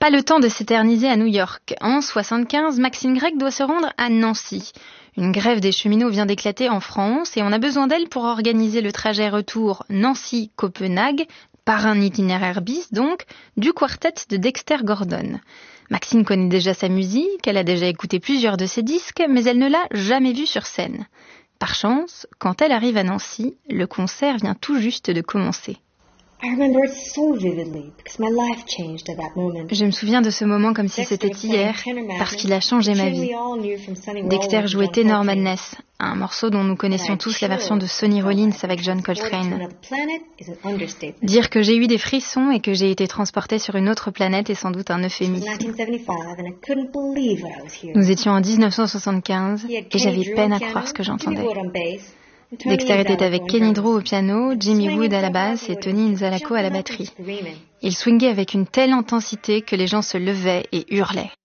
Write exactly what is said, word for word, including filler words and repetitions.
Pas le temps de s'éterniser à New York. En soixante-quinze, Maxine Greig doit se rendre à Nancy. Une grève des cheminots vient d'éclater en France et on a besoin d'elle pour organiser le trajet retour Nancy-Copenhague, par un itinéraire bis donc, du quartet de Dexter Gordon. Maxine connaît déjà sa musique, elle a déjà écouté plusieurs de ses disques, mais elle ne l'a jamais vu sur scène. Par chance, quand elle arrive à Nancy, le concert vient tout juste de commencer. Je me souviens de ce moment comme si c'était hier, parce qu'il a changé ma vie. Dexter jouait Tenor Madness, un morceau dont nous connaissions tous la version de Sonny Rollins avec John Coltrane. Dire que j'ai eu des frissons et que j'ai été transportée sur une autre planète est sans doute un euphémisme. Nous étions en dix-neuf cent soixante-quinze et j'avais peine à croire ce que j'entendais. Dexter était avec Kenny Drew au piano, Jimmy Wood à la basse et Tony Inzalako à la batterie. Il swingait avec une telle intensité que les gens se levaient et hurlaient.